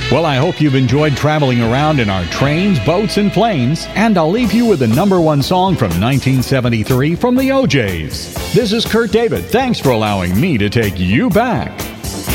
Well, I hope you've enjoyed traveling around in our trains, boats, and planes, and I'll leave you with the number one song from 1973 from the O'Jays. This is Kurt David. Thanks for allowing me to take you back.